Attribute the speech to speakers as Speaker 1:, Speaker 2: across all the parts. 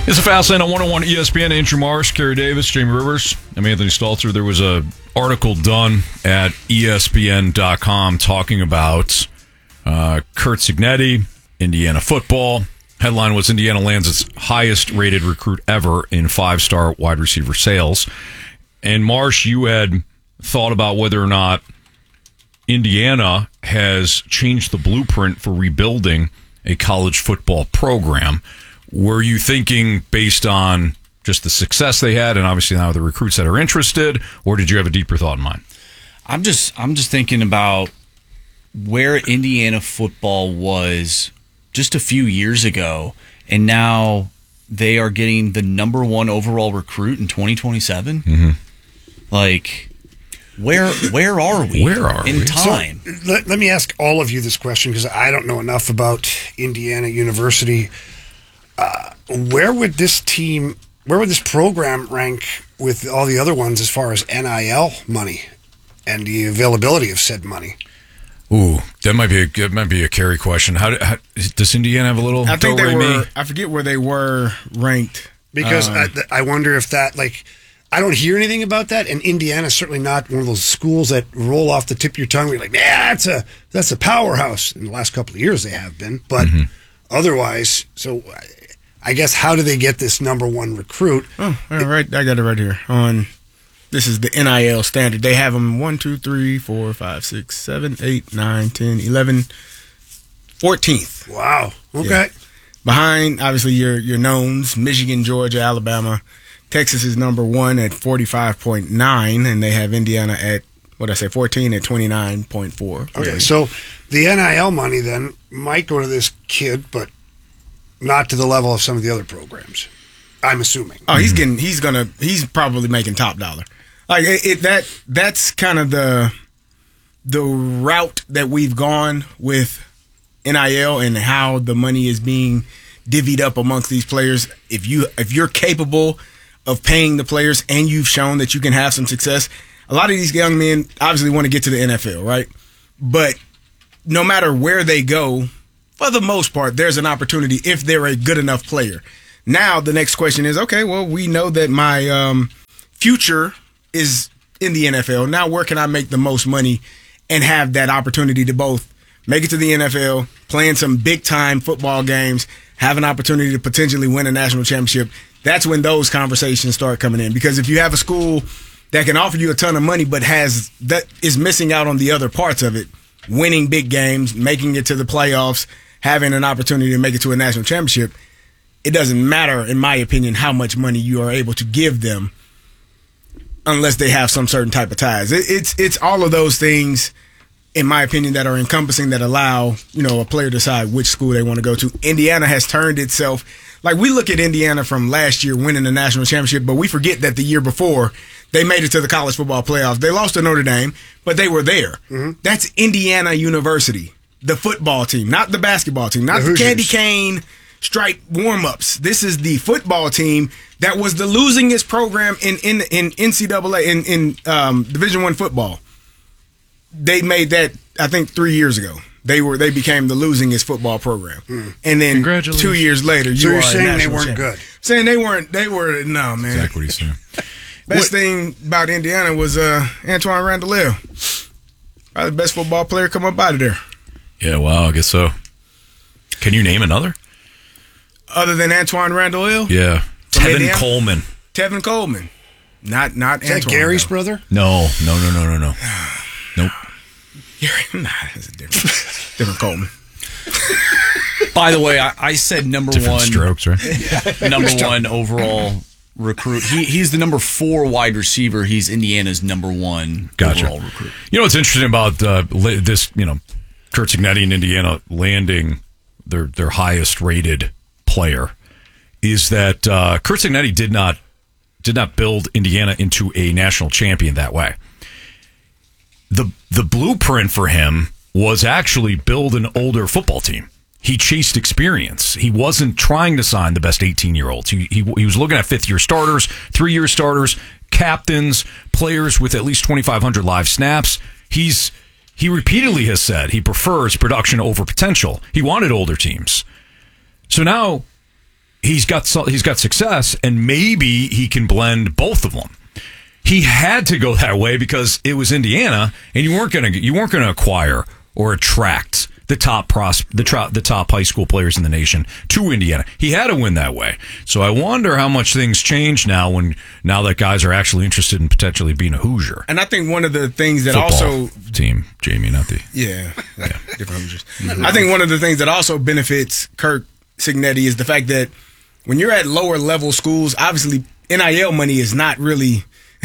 Speaker 1: It's a Fast Lane on 101 ESPN. Andrew Marsh, Kerry Davis, Jamie Rivers. I'm Anthony Stalter. There was an article done at ESPN.com talking about Curt Cignetti, Indiana football. Headline was Indiana lands its highest-rated recruit ever in five-star wide receiver sales. And Marsh, you had thought about whether or not Indiana has changed the blueprint for rebuilding a college football program. Were you thinking based on just the success they had and obviously now the recruits that are interested, or did you have a deeper thought in mind?
Speaker 2: I'm just thinking about where Indiana football was just a few years ago, and now they are getting the number one overall recruit in 2027.
Speaker 1: Mm-hmm.
Speaker 2: Like, where are we?
Speaker 1: Where are
Speaker 2: in
Speaker 1: we?
Speaker 2: time?
Speaker 3: So, let me ask all of you this question because I don't know enough about Indiana University. Where would this program rank with all the other ones as far as NIL money and the availability of said money?
Speaker 1: Ooh, that might be a Kerry question. How does Indiana have a little?
Speaker 4: I think they were. I forget where they were ranked
Speaker 3: because I wonder if that I don't hear anything about that, and Indiana's certainly not one of those schools that roll off the tip of your tongue. You're like, yeah, that's a powerhouse. In the last couple of years, they have been, but otherwise, so. I guess how do they get this number one recruit?
Speaker 4: Oh, all right, I got it right here. This is the NIL standard. They have them 1, 2, 3, 4, 5, 6, 7, 8, 9, 10, 11, 14th.
Speaker 3: Wow. Okay.
Speaker 4: Yeah. Behind, obviously, your knowns, Michigan, Georgia, Alabama. Texas is number one at 45.9, and they have Indiana at, 14 at 29.4.
Speaker 3: Okay, so the NIL money then might go to this kid, but not to the level of some of the other programs, I'm assuming.
Speaker 4: Oh, he's probably making top dollar. Like that's kind of the route that we've gone with NIL and how the money is being divvied up amongst these players. If you're capable of paying the players and you've shown that you can have some success, a lot of these young men obviously want to get to the NFL, right? But no matter where they go, for the most part, there's an opportunity if they're a good enough player. Now, the next question is, okay, well, we know that my future is in the NFL. Now, where can I make the most money and have that opportunity to both make it to the NFL, play in some big-time football games, have an opportunity to potentially win a national championship? That's when those conversations start coming in. Because if you have a school that can offer you a ton of money but is missing out on the other parts of it, winning big games, making it to the playoffs, having an opportunity to make it to a national championship, it doesn't matter, in my opinion, how much money you are able to give them unless they have some certain type of ties. It's all of those things, in my opinion, that are encompassing that allow, a player to decide which school they want to go to. Indiana has turned itself, like we look at Indiana from last year winning the national championship, but we forget that the year before they made it to the college football playoffs. They lost to Notre Dame, but they were there. Mm-hmm. That's Indiana University. The football team, not the basketball team, not the candy cane stripe warm-ups. This is the football team that was the losingest program in NCAA in Division I football. They made that, I think, 3 years ago. They became the losingest football program, and then 2 years later,
Speaker 3: you're saying they weren't good.
Speaker 4: Saying they weren't. They were no man.
Speaker 1: Exactly what he's saying.
Speaker 4: Best thing about Indiana was Antoine Randall. Probably the best football player come up out of there.
Speaker 1: Yeah, wow, I guess so. Can you name another?
Speaker 4: Other than Antoine Randall?
Speaker 1: Yeah. Tevin Coleman.
Speaker 4: Tevin Coleman. Not
Speaker 3: Is
Speaker 4: Antoine.
Speaker 3: That Gary's brother?
Speaker 1: No. Nope.
Speaker 4: Gary, that's a different Coleman.
Speaker 2: By the way, I said number
Speaker 1: Different
Speaker 2: one.
Speaker 1: Strokes, right?
Speaker 2: Number one overall recruit. He's the number 4 wide receiver. He's Indiana's number 1 overall recruit.
Speaker 1: You know what's interesting about this, Curt Cignetti in Indiana landing their highest rated player is that Curt Cignetti did not build Indiana into a national champion that way. The blueprint for him was actually build an older football team. He chased experience. He wasn't trying to sign the best 18-year-olds. He was looking at 5th-year starters, 3-year starters, captains, players with at least 2,500 live snaps. He repeatedly has said he prefers production over potential. He wanted older teams. So now he's got success, and maybe he can blend both of them. He had to go that way because it was Indiana, and you weren't gonna acquire or attract the top high school players in the nation to Indiana. He had to win that way. So I wonder how much things change now that guys are actually interested in potentially being a Hoosier.
Speaker 4: And I think one of the things that
Speaker 1: Football
Speaker 4: also
Speaker 1: team, Jamie, not the
Speaker 4: different Hoosiers. I think one of the things that also benefits Kirk Cignetti is the fact that when you're at lower level schools, obviously NIL money is not really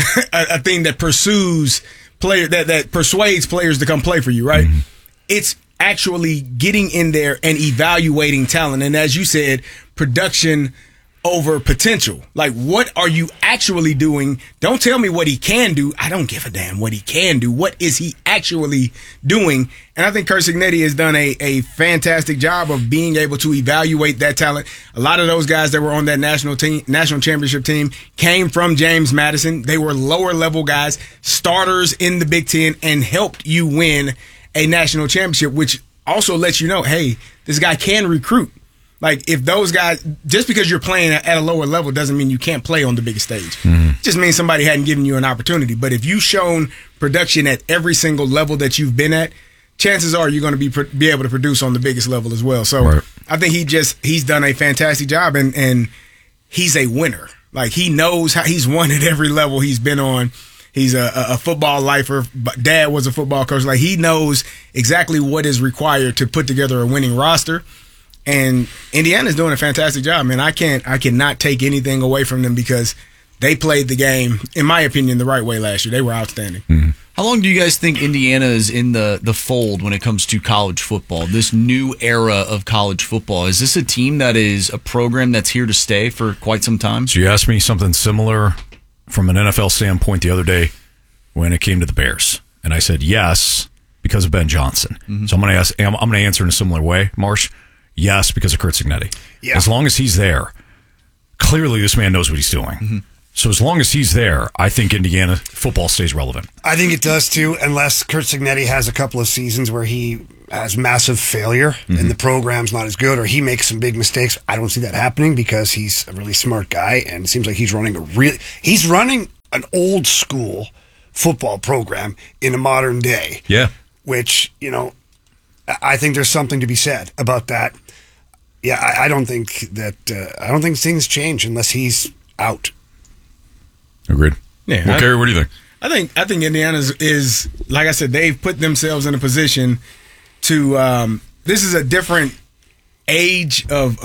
Speaker 4: a thing that pursues that persuades players to come play for you, right? Mm-hmm. It's actually getting in there and evaluating talent. And as you said, production over potential. Like, what are you actually doing? Don't tell me what he can do. I don't give a damn what he can do. What is he actually doing? And I think Kirk Cignetti has done a fantastic job of being able to evaluate that talent. A lot of those guys that were on that national championship team came from James Madison. They were lower level guys, starters in the Big Ten, and helped you win a national championship, which also lets you know, hey, this guy can recruit. Like, if those guys, just because you're playing at a lower level doesn't mean you can't play on the biggest stage. Mm-hmm. It just means somebody hadn't given you an opportunity. But if you've shown production at every single level that you've been at, chances are you're going to be able to produce on the biggest level as well. So right. I think he's done a fantastic job, and he's a winner. Like, he knows how he's won at every level he's been on. He's a football lifer. Dad was a football coach. Like, he knows exactly what is required to put together a winning roster. And Indiana's doing a fantastic job, man. I cannot take anything away from them because they played the game, in my opinion, the right way last year. They were outstanding.
Speaker 1: Mm-hmm.
Speaker 2: How long do you guys think Indiana is in the fold when it comes to college football, this new era of college football? Is this a team that is a program that's here to stay for quite some time?
Speaker 1: So you asked me something similar from an NFL standpoint the other day when it came to the Bears, and I said yes because of Ben Johnson. Mm-hmm. So I'm going to answer in a similar way, Marsh. Yes, because of Kirk Cignetti. Yeah. As long as he's there, clearly this man knows what he's doing. Mm-hmm. So as long as he's there, I think Indiana football stays relevant.
Speaker 3: I think it does too, unless Kirk Cignetti has a couple of seasons where he has massive failure and the program's not as good, or he makes some big mistakes. I don't see that happening because he's a really smart guy, and it seems like he's running an old school football program in a modern day.
Speaker 1: Yeah.
Speaker 3: Which, I think there's something to be said about that. Yeah, I don't think things change unless he's out.
Speaker 1: Agreed.
Speaker 4: Yeah.
Speaker 1: Well, Kerry, what do you think?
Speaker 4: I think Indiana is, like I said, they've put themselves in a position to. This is a different age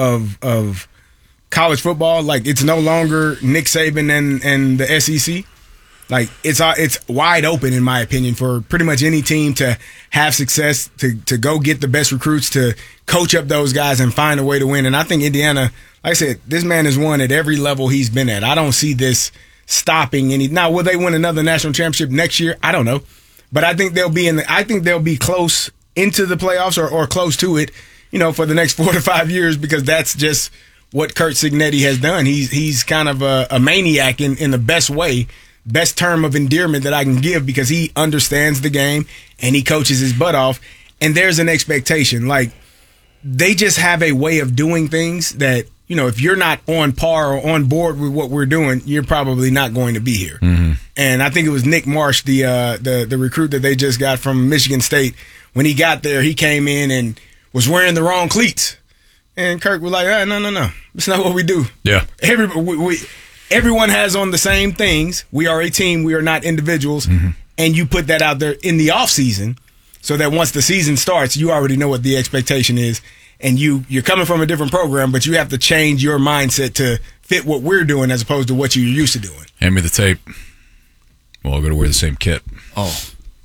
Speaker 4: of college football. Like, it's no longer Nick Saban and the SEC. Like, it's wide open, in my opinion, for pretty much any team to have success, to go get the best recruits, to coach up those guys and find a way to win. And I think Indiana, like I said, this man has won at every level he's been at. I don't see this stopping any. Now, will they win another national championship next year? I don't know, but I think they'll be close into the playoffs or close to it, for the next 4 to 5 years, because that's just what Kirk Cignetti has done. He's kind of a maniac in the best way. Best term of endearment that I can give, because he understands the game and he coaches his butt off. And there's an expectation. Like, they just have a way of doing things that, if you're not on par or on board with what we're doing, you're probably not going to be here. Mm-hmm. And I think it was Nick Marsh, the recruit that they just got from Michigan State. When he got there, he came in and was wearing the wrong cleats. And Kirk was like, no. That's not what we do.
Speaker 1: Yeah.
Speaker 4: Everyone has on the same things. We are a team. We are not individuals. Mm-hmm. And you put that out there in the off season so that once the season starts, you already know what the expectation is. And you're coming from a different program, but you have to change your mindset to fit what we're doing as opposed to what you're used to doing.
Speaker 1: Hand me the tape. Well, I'll go to wear the same kit.
Speaker 2: Oh.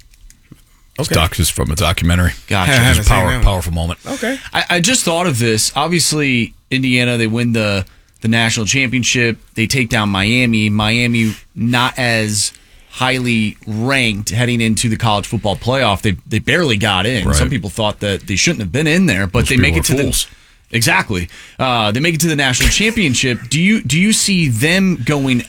Speaker 1: Okay. This is from a documentary.
Speaker 2: Gotcha.
Speaker 1: It's a powerful moment.
Speaker 2: Okay. I just thought of this. Obviously, Indiana, they win the national championship. They take down Miami. Miami not as highly ranked heading into the college football playoff. They barely got in.
Speaker 1: Right.
Speaker 2: Some people thought that they shouldn't have been in there, but they make it to
Speaker 1: fools.
Speaker 2: Exactly. They make it to the national championship. Do you see them going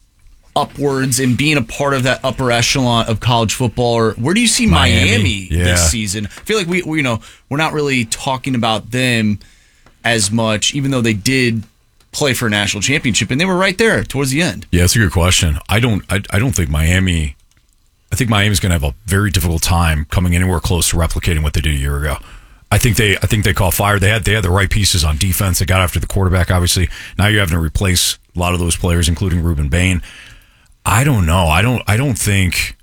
Speaker 2: upwards and being a part of that upper echelon of college football, or where do you see Miami this season? I feel like we're not really talking about them as much, even though they did play for a national championship, and they were right there towards the end.
Speaker 1: Yeah, that's a good question. I don't think Miami. I think Miami's going to have a very difficult time coming anywhere close to replicating what they did a year ago. I think they caught fire. They had the right pieces on defense. They got after the quarterback. Obviously, now you're having to replace a lot of those players, including Ruben Bain. I don't know. I don't think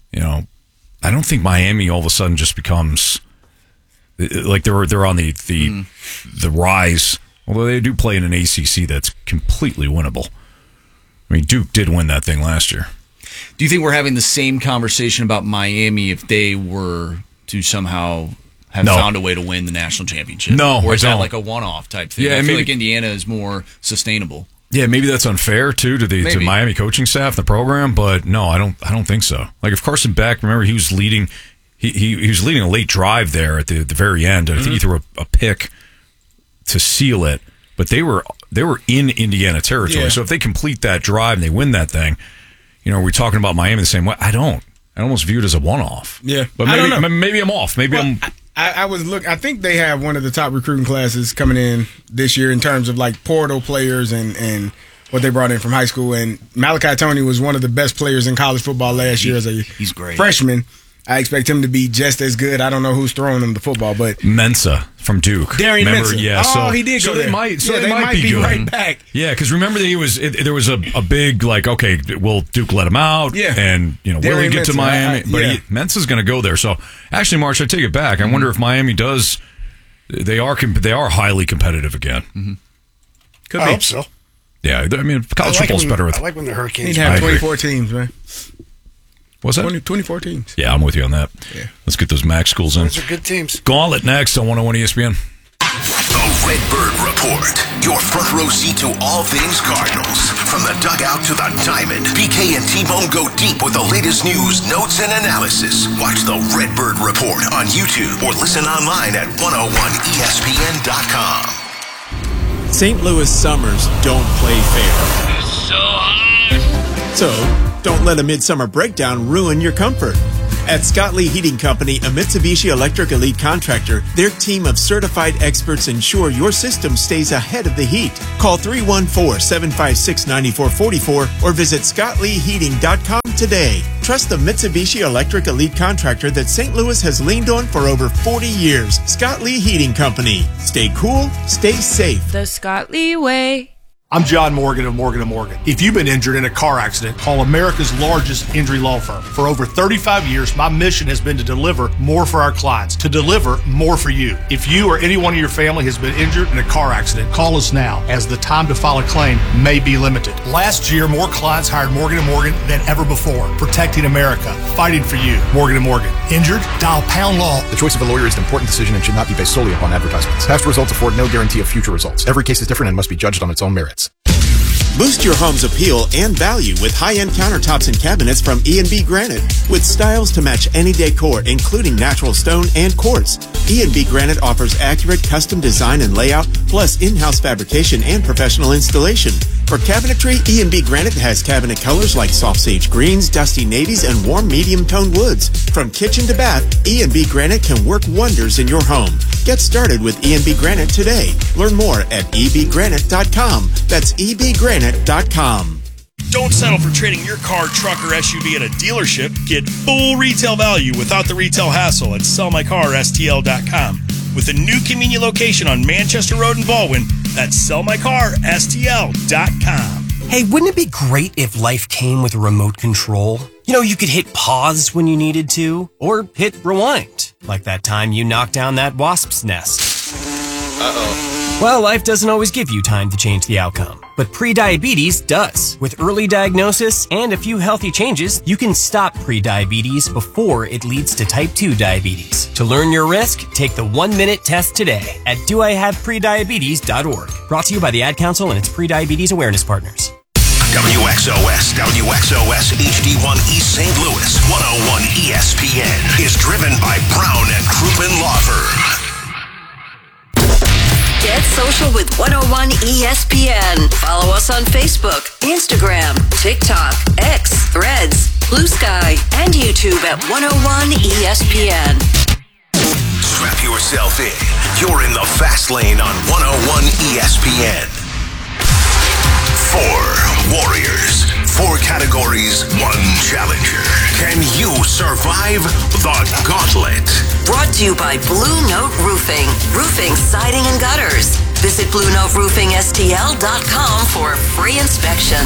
Speaker 1: Miami all of a sudden just becomes like they're on the rise. Although they do play in an ACC that's completely winnable. I mean, Duke did win that thing last year.
Speaker 2: Do you think we're having the same conversation about Miami if they were to somehow have found a way to win the national championship?
Speaker 1: No,
Speaker 2: or is
Speaker 1: I
Speaker 2: that
Speaker 1: don't.
Speaker 2: like a one-off type thing?
Speaker 1: Yeah,
Speaker 2: I feel like Indiana is more sustainable.
Speaker 1: Yeah, maybe that's unfair too to the Miami coaching staff, the program, but no, I don't think so. Like if Carson Beck, remember he was leading, he was leading a late drive there at the very end. I think he threw a pick to seal it, but they were in Indiana territory.
Speaker 4: Yeah.
Speaker 1: So if they complete that drive and they win that thing, we're talking about Miami the same way. I almost view it as a one-off.
Speaker 4: Yeah,
Speaker 1: but maybe I'm off. Maybe
Speaker 4: I think they have one of the top recruiting classes coming in this year in terms of like portal players and what they brought in from high school. And Malachi Toney was one of the best players in college football last year as a freshman. I expect him to be just as good. I don't know who's throwing him the football, but
Speaker 1: Mensa from Duke.
Speaker 4: Darian Mensa.
Speaker 1: Yeah,
Speaker 4: he did go there.
Speaker 1: They might be good.
Speaker 4: Right back.
Speaker 1: Yeah, because remember that there was a big like, okay, will Duke let him out?
Speaker 4: Yeah,
Speaker 1: and will he get to Miami? But Mensa's going to go there. So actually, March, I take it back. I wonder if Miami does. They are highly competitive again.
Speaker 3: Could be. I hope so.
Speaker 1: Yeah, I mean, college football's better with.
Speaker 3: I like when the Hurricanes.
Speaker 4: He'd have 24 teams, man.
Speaker 1: What's that?
Speaker 4: 24 teams.
Speaker 1: Yeah, I'm with you on that.
Speaker 4: Yeah.
Speaker 1: Let's get those MAC schools in.
Speaker 3: Those are good teams.
Speaker 1: Gauntlet next on 101 ESPN.
Speaker 5: The Redbird Report. Your front row seat to all things Cardinals. From the dugout to the diamond, BK and T-Bone go deep with the latest news, notes, and analysis. Watch the Redbird Report on YouTube or listen online at 101ESPN.com.
Speaker 6: St. Louis summers don't play fair.
Speaker 7: It's so hot.
Speaker 6: So, don't let a midsummer breakdown ruin your comfort. At Scott Lee Heating Company, a Mitsubishi Electric Elite contractor, their team of certified experts ensure your system stays ahead of the heat. Call 314-756-9444 or visit scottleeheating.com today. Trust the Mitsubishi Electric Elite contractor that St. Louis has leaned on for over 40 years. Scott Lee Heating Company. Stay cool, stay safe.
Speaker 8: The Scott Lee way.
Speaker 9: I'm John Morgan of Morgan & Morgan. If you've been injured in a car accident, call America's largest injury law firm. For over 35 years, my mission has been to deliver more for our clients, to deliver more for you. If you or anyone in your family has been injured in a car accident, call us now, as the time to file a claim may be limited. Last year, more clients hired Morgan & Morgan than ever before, protecting America, fighting for you. Morgan & Morgan. Injured? Dial # law.
Speaker 10: The choice of a lawyer is an important decision and should not be based solely upon advertisements. Past results afford no guarantee of future results. Every case is different and must be judged on its own merits.
Speaker 6: Boost your home's appeal and value with high-end countertops and cabinets from E&B Granite. With styles to match any decor, including natural stone and quartz, E&B Granite offers accurate custom design and layout, plus in-house fabrication and professional installation. For cabinetry, E&B Granite has cabinet colors like soft sage greens, dusty navies, and warm medium-toned woods. From kitchen to bath, E&B Granite can work wonders in your home. Get started with E&B Granite today. Learn more at ebgranite.com. That's ebgranite.com.
Speaker 11: Don't settle for trading your car, truck, or SUV at a dealership. Get full retail value without the retail hassle at sellmycarstl.com. With a new convenient location on Manchester Road in Baldwin, that's sellmycarstl.com.
Speaker 12: Hey, wouldn't it be great if life came with a remote control? You know, you could hit pause when you needed to, or hit rewind, like that time you knocked down that wasp's nest. Uh-oh. Well, life doesn't always give you time to change the outcome, but prediabetes does. With early diagnosis and a few healthy changes, you can stop prediabetes before it leads to type 2 diabetes. To learn your risk, take the 1-minute test today at doihaveprediabetes.org. Brought to you by the Ad Council and its prediabetes awareness partners.
Speaker 5: WXOS HD1 East St. Louis 101 ESPN is driven by Brown and Crouppen Law Firm.
Speaker 13: Get social with 101 ESPN. Follow us on Facebook, Instagram, TikTok, X, Threads, Blue Sky, and YouTube at 101 ESPN.
Speaker 5: Strap yourself in. You're in the fast lane on 101 ESPN. categories, one challenger. Can you survive the gauntlet?
Speaker 13: Brought to you by Blue Note Roofing. Roofing, siding, and gutters. Visit BlueNoteRoofingSTL.com for a free inspection.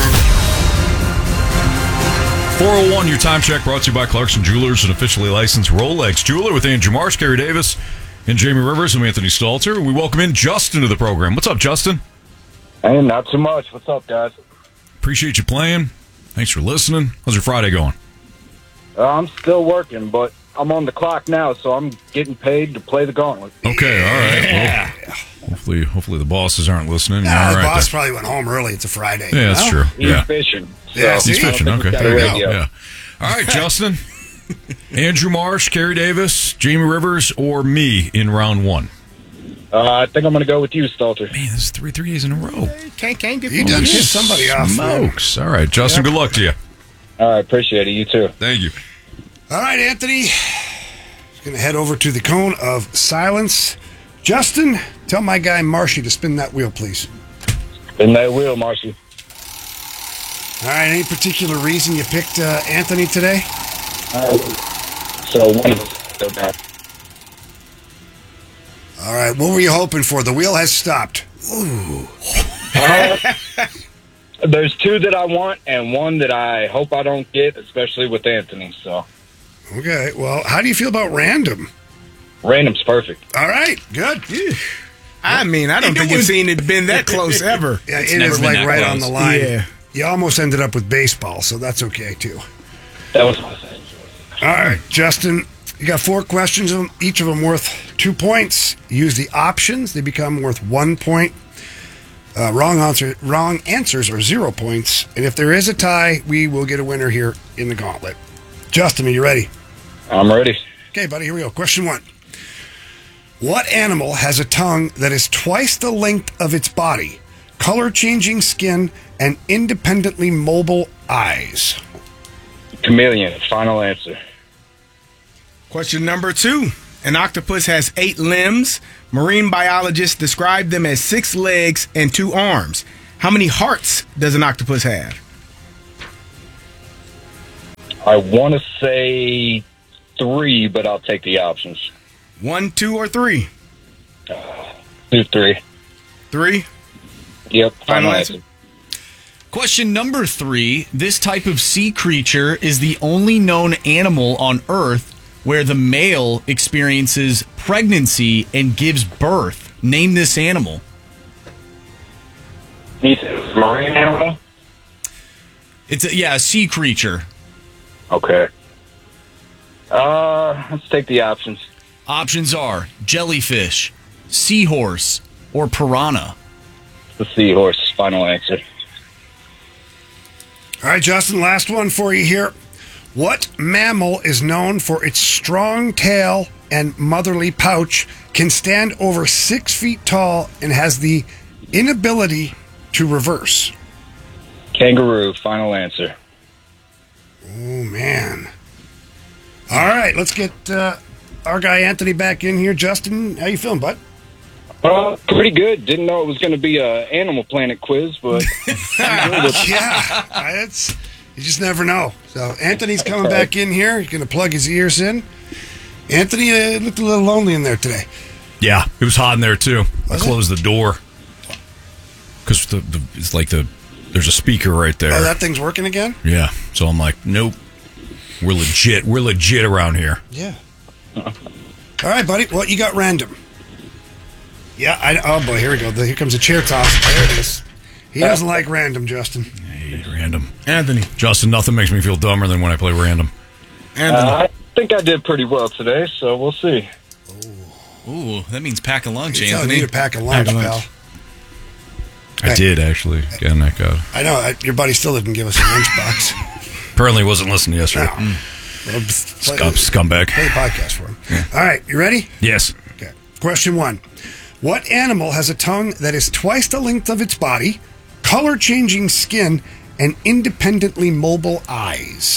Speaker 1: 401, your time check brought to you by Clarkson Jewelers, an officially licensed Rolex jeweler with Andrew Marsh, Kerry Davis, and Jamie Rivers. I'm Anthony Stalter. We welcome in Justin to the program. What's up, Justin?
Speaker 14: Hey, not too much. What's up, guys?
Speaker 1: Appreciate you playing. Thanks for listening. How's your Friday going?
Speaker 14: I'm still working, but I'm on the clock now, so I'm getting paid to play the gauntlet.
Speaker 1: Okay, all right. Well, hopefully the bosses aren't listening.
Speaker 3: Nah,
Speaker 1: All
Speaker 3: the
Speaker 1: right,
Speaker 3: boss probably went home early. It's a Friday.
Speaker 1: Yeah, that's true.
Speaker 14: He's
Speaker 1: Yeah.
Speaker 14: fishing.
Speaker 3: Yeah,
Speaker 14: so
Speaker 1: He's fishing. Okay, there you go.
Speaker 14: radio.
Speaker 1: Yeah. All right, Justin. Andrew Marsh, Kerry Davis, Jamie Rivers, or me in round one?
Speaker 14: I think I'm going to go with you, Stalter.
Speaker 1: Man, this is 3 days in a row.
Speaker 4: Can't get
Speaker 3: He done hit somebody off. man.
Speaker 1: Smokes. All right, Justin, good luck to you.
Speaker 14: All right, appreciate it. You too.
Speaker 1: Thank you.
Speaker 3: All right, Anthony. He's going to head over to the cone of silence. Justin, tell my guy Marshy to spin that wheel, please.
Speaker 14: Spin that wheel, Marshy.
Speaker 3: All right, any particular reason you picked Anthony today?
Speaker 14: So one of us go back.
Speaker 3: All right, what were you hoping for? The wheel has stopped. Ooh.
Speaker 14: There's two that I want and one that I hope I don't get, especially with Anthony. So
Speaker 3: Okay, well, how do you feel about random?
Speaker 14: random's perfect.
Speaker 3: All right, good.
Speaker 4: I mean, I don't think you've seen it been that close ever.
Speaker 3: Yeah,
Speaker 2: It's
Speaker 3: it
Speaker 2: never
Speaker 3: is
Speaker 2: been
Speaker 3: like
Speaker 2: that
Speaker 3: right
Speaker 2: close.
Speaker 3: on the line.
Speaker 4: Yeah.
Speaker 3: You almost ended up with baseball, so that's okay, too.
Speaker 14: That was my thing.
Speaker 3: All right, Justin, you got 4 questions, each of them worth 2 points. Use the options. They become worth 1 point. Wrong answers are 0 points. And if there is a tie, we will get a winner here in the gauntlet. Justin, are you ready?
Speaker 14: I'm ready.
Speaker 3: Okay, buddy, here we go. Question 1. What animal has a tongue that is twice the length of its body, color-changing skin, and independently mobile eyes?
Speaker 14: Chameleon. Final answer.
Speaker 4: Question number 2. An octopus has 8 limbs. Marine biologists describe them as 6 legs and 2 arms. How many hearts does an octopus have?
Speaker 14: I want to say 3, but I'll take the options.
Speaker 4: 1, 2, or 3?
Speaker 14: Do 3.
Speaker 4: 3?
Speaker 14: Yep.
Speaker 4: Final answer.
Speaker 2: Question number 3. This type of sea creature is the only known animal on Earth where the male experiences pregnancy and gives birth. Name this animal.
Speaker 14: Marine animal?
Speaker 2: It's a sea creature.
Speaker 14: Okay. Let's take the options.
Speaker 2: Options are jellyfish, seahorse, or piranha.
Speaker 14: The seahorse. Final answer.
Speaker 3: All right, Justin, last one for you here. What mammal is known for its strong tail and motherly pouch, can stand over 6 feet tall, and has the inability to reverse?
Speaker 14: Kangaroo. Final answer.
Speaker 3: Oh, man. All right, let's get our guy Anthony back in here. Justin, how you feeling, bud?
Speaker 14: Pretty good. Didn't know it was going to be a Animal Planet quiz, but
Speaker 3: yeah, you just never know. So Anthony's coming back in here. He's going to plug his ears in. Anthony looked a little lonely in there today.
Speaker 1: Yeah, it was hot in there too. I closed the door because it's like there's a speaker right there.
Speaker 3: Oh, that thing's working again?
Speaker 1: Yeah. So I'm like, nope. We're legit. We're legit around here.
Speaker 3: Yeah. All right, buddy. Well, you got random. Yeah. Oh boy, here we go. Here comes a chair toss. There it is. He doesn't like random, Justin.
Speaker 1: Hey, random.
Speaker 4: Anthony.
Speaker 1: Justin, nothing makes me feel dumber than when I play random.
Speaker 4: Anthony.
Speaker 14: I think I did pretty well today, so we'll see.
Speaker 2: Ooh, that means pack a lunch,
Speaker 3: You're telling
Speaker 2: Anthony.
Speaker 3: me to pack a lunch, pal.
Speaker 1: I did, actually. Getting that guy.
Speaker 3: I know. Your buddy still didn't give us a lunchbox.
Speaker 1: Apparently wasn't listening yesterday.
Speaker 3: No. Well,
Speaker 1: Scumbag.
Speaker 3: Play the podcast for him. Yeah. All right, you ready?
Speaker 1: Yes.
Speaker 3: Okay. Question 1. What animal has a tongue that is twice the length of its body, color-changing skin, and independently mobile eyes?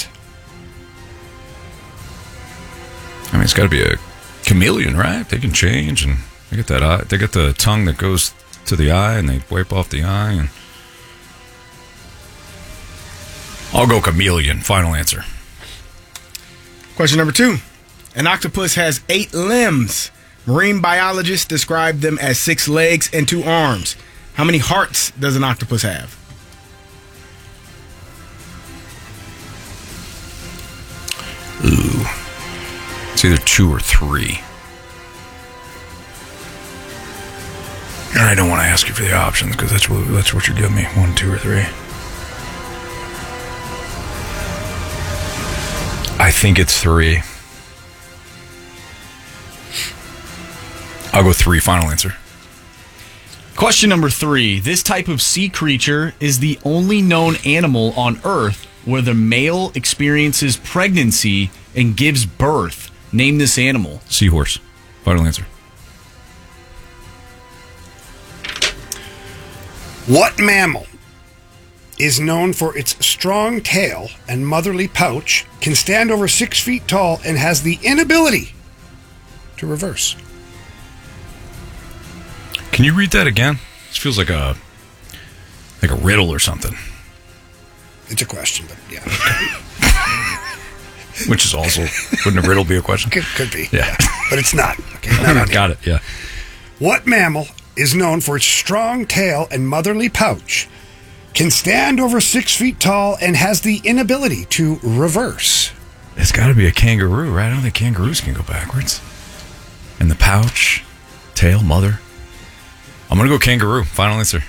Speaker 1: I mean, it's got to be a chameleon, right? They can change, and they get that eye. They get the tongue that goes to the eye, and they wipe off the eye. And I'll go chameleon. Final answer.
Speaker 4: Question number 2. An octopus has 8 limbs. Marine biologists describe them as 6 legs and 2 arms. How many hearts does an octopus have?
Speaker 1: Ooh. It's either 2 or 3. And I don't want to ask you for the options because that's what you're giving me. 1, 2, or 3. I think it's 3. I'll go 3. Final answer.
Speaker 2: Question number 3. This type of sea creature is the only known animal on Earth where the male experiences pregnancy and gives birth. Name this animal.
Speaker 1: Seahorse. Final answer.
Speaker 3: What mammal is known for its strong tail and motherly pouch, can stand over 6 feet tall, and has the inability to reverse?
Speaker 1: Can you read that again? This feels like a riddle or something.
Speaker 3: It's a question, but yeah.
Speaker 1: Which is also, wouldn't a riddle be a question?
Speaker 3: Could be.
Speaker 1: Yeah.
Speaker 3: But it's not. Okay, not on
Speaker 1: Got it, yeah.
Speaker 3: What mammal is known for its strong tail and motherly pouch, can stand over 6 feet tall, and has the inability to reverse?
Speaker 1: It's got to be a kangaroo, right? I don't think kangaroos can go backwards. And the pouch, tail, mother. I'm going to go kangaroo. Final answer.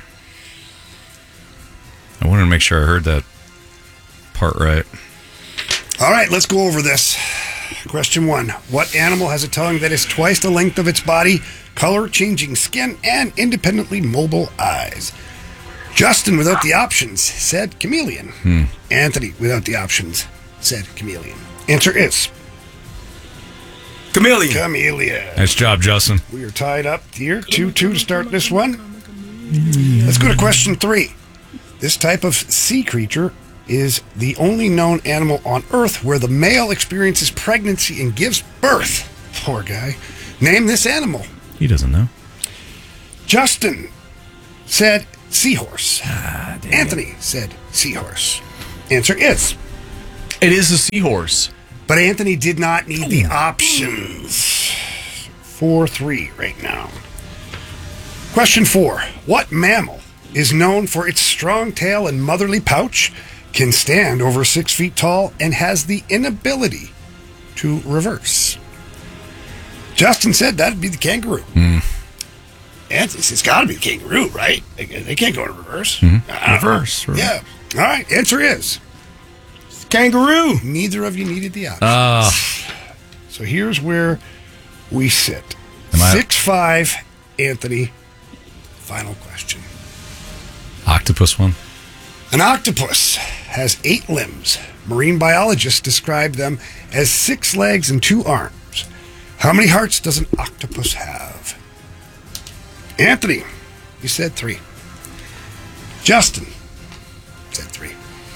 Speaker 1: I wanted to make sure I heard that part right.
Speaker 3: All right, let's go over this. Question 1. What animal has a tongue that is twice the length of its body, color-changing skin, and independently mobile eyes? Justin, without the options, said chameleon. Anthony, without the options, said chameleon. Answer is
Speaker 4: chameleon.
Speaker 3: Chameleon.
Speaker 1: Nice job, Justin.
Speaker 3: We are tied up here, 2-2 to start this one. Let's go to question 3. This type of sea creature is the only known animal on Earth where the male experiences pregnancy and gives birth. Poor guy. Name this animal.
Speaker 1: He doesn't know.
Speaker 3: Justin said seahorse. Anthony said seahorse. Answer is...
Speaker 2: It is a seahorse.
Speaker 3: But Anthony did not need the options. 4-3 right now. Question 4. What mammal is known for its strong tail and motherly pouch, can stand over 6 feet tall, and has the inability to reverse? Justin said that'd be the kangaroo. Anthony says it's got to be the kangaroo, right? They can't go in reverse.
Speaker 1: Reverse. Right.
Speaker 3: Yeah. All right. Answer is
Speaker 4: kangaroo.
Speaker 3: Neither of you needed the options. So here's where we sit. 6-5, Anthony. Final question.
Speaker 1: Octopus one.
Speaker 3: An octopus has 8 limbs. Marine biologists describe them as 6 legs and 2 arms. How many hearts does an octopus have? Anthony, you said 3. Justin said 3.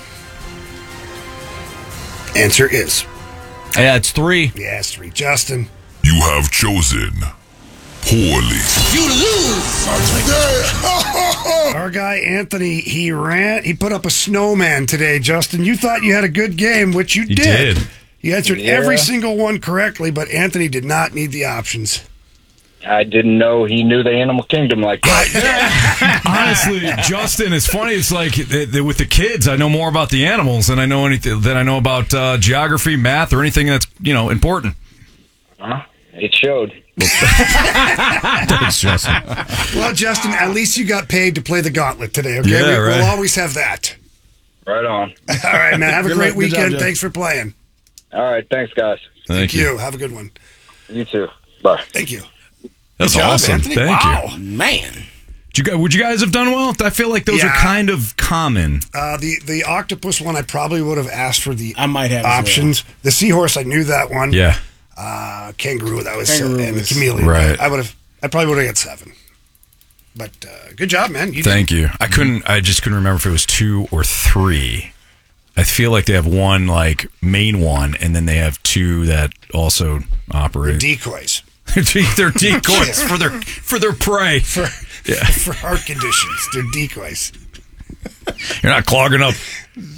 Speaker 3: Answer is...
Speaker 2: Yeah, it's 3.
Speaker 3: Yeah, it's 3. Justin.
Speaker 5: You have chosen poorly.
Speaker 3: You lose. Our guy Anthony, he put up a snowman today, Justin. You thought you had a good game, which you did. You answered every single one correctly, but Anthony did not need the options.
Speaker 14: I didn't know he knew the animal kingdom like that.
Speaker 1: Honestly, Justin, it's funny. It's like with the kids, I know more about the animals than I know about geography, math, or anything that's important.
Speaker 14: It showed.
Speaker 1: Thanks, Justin.
Speaker 3: Well, Justin, at least you got paid to play the gauntlet today. Okay,
Speaker 1: yeah, right.
Speaker 3: We'll always have that.
Speaker 14: Right on.
Speaker 3: All right, man. Have a great weekend.
Speaker 14: Job,
Speaker 3: thanks for playing.
Speaker 14: All right, thanks, guys.
Speaker 1: Thank you.
Speaker 3: Have a good one.
Speaker 14: You too. Bye.
Speaker 3: Thank you.
Speaker 1: That's
Speaker 3: Good job,
Speaker 1: awesome.
Speaker 3: Anthony.
Speaker 1: Thank
Speaker 3: Wow,
Speaker 1: you,
Speaker 3: man.
Speaker 1: Would you guys have done well? I feel like those are kind of common.
Speaker 3: The octopus one, I probably would have asked for the
Speaker 4: I might have
Speaker 3: options. The seahorse, I knew that one.
Speaker 1: Yeah.
Speaker 3: Kangaroo, that was and the chameleon.
Speaker 1: Right.
Speaker 3: I probably would have got 7. But good job, man.
Speaker 1: Thank you. I just couldn't remember if it was 2 or 3. I feel like they have one main one, and then they have 2 that also operate.
Speaker 3: Decoys.
Speaker 1: They're decoys for their prey.
Speaker 3: For heart conditions, they're decoys.
Speaker 1: You're not clogging up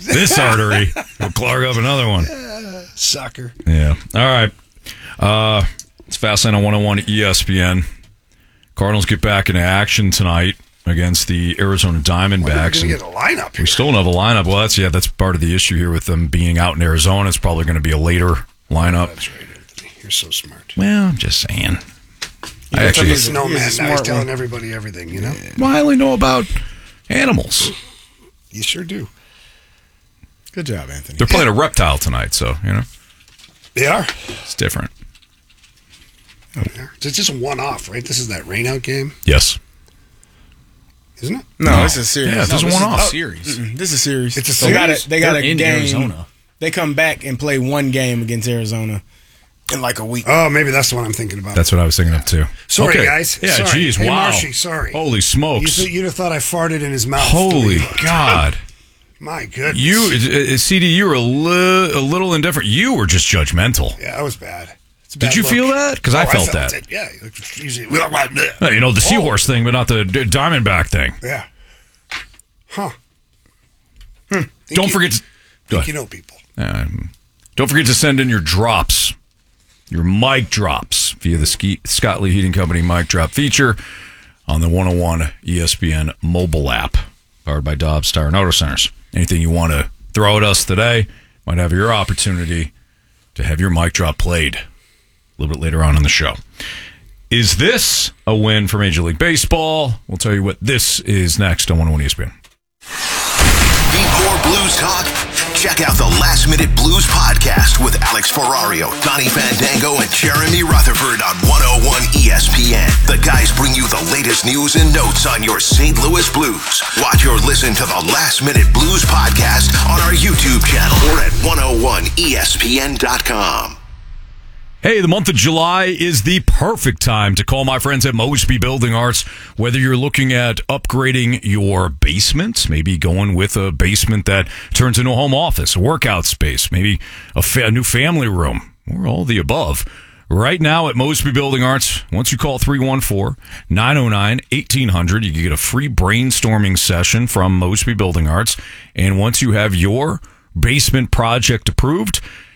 Speaker 1: this artery. We'll clog up another one.
Speaker 3: Sucker.
Speaker 1: Yeah. All right. It's Fastlane on 101 ESPN. Cardinals get back into action tonight against the Arizona Diamondbacks.
Speaker 3: We're going to get a lineup here.
Speaker 1: We still don't have a lineup. Well, that's part of the issue here with them being out in Arizona. It's probably going to be a later lineup.
Speaker 3: That's right, Anthony. You're so smart.
Speaker 1: Well, I'm just saying.
Speaker 3: He's no man now. He's telling everybody everything, you know?
Speaker 1: Well, I only know about animals.
Speaker 3: You sure do.
Speaker 4: Good job, Anthony.
Speaker 1: They're playing a reptile tonight, so, you know.
Speaker 3: They are.
Speaker 1: It's different.
Speaker 3: It's just a one-off, right? This is that rainout game?
Speaker 1: Yes.
Speaker 3: Isn't it?
Speaker 4: No, it's a series.
Speaker 1: Yeah, this is a one-off.
Speaker 2: Series.
Speaker 4: This is a series.
Speaker 3: It's a series?
Speaker 4: They got a
Speaker 2: in
Speaker 4: game.
Speaker 2: Arizona.
Speaker 4: They come back and play one game against Arizona in like a week.
Speaker 3: Oh, maybe that's the one I'm thinking about.
Speaker 1: That's what I was thinking of, too.
Speaker 3: Sorry,
Speaker 1: Okay.
Speaker 3: guys.
Speaker 1: Yeah,
Speaker 3: sorry.
Speaker 1: geez,
Speaker 3: Hey,
Speaker 1: wow.
Speaker 3: Marshy, sorry.
Speaker 1: Holy smokes.
Speaker 3: You'd have thought I farted in his mouth.
Speaker 1: Holy God.
Speaker 3: My goodness.
Speaker 1: You, CD, you were a little indifferent. You were just judgmental.
Speaker 3: Yeah, that was bad. It's a
Speaker 1: Did
Speaker 3: bad
Speaker 1: you
Speaker 3: look.
Speaker 1: feel that? Because I felt that.
Speaker 3: It. Yeah. Usually,
Speaker 1: You know, the seahorse thing, but not the Diamondback thing.
Speaker 3: Yeah. Huh.
Speaker 1: Don't forget to... Go ahead.
Speaker 3: You know people.
Speaker 1: Don't forget to send in your drops, your mic drops, via the Scott Lee Heating Company mic drop feature on the 101 ESPN mobile app, powered by Dobbs Tire and Auto Centers. Anything you want to throw at us today, might have your opportunity to have your mic drop played a little bit later on in the show. Is this a win for Major League Baseball? We'll tell you what this is next on 101 ESPN.
Speaker 5: Need more blues talk? Check out the Last Minute Blues podcast with Alex Ferrario, Donnie Fandango, and Jeremy Rutherford on 101 ESPN. The guys bring you the latest news and notes on your St. Louis Blues. Watch or listen to the Last Minute Blues podcast on our YouTube channel or at 101ESPN.com.
Speaker 1: Hey, the month of July is the perfect time to call my friends at Mosby Building Arts. Whether you're looking at upgrading your basement, maybe going with a basement that turns into a home office, a workout space, maybe a new family room, or all the above. Right now at Mosby Building Arts, once you call 314-909-1800, you can get a free brainstorming session from Mosby Building Arts. And once you have your basement project approved,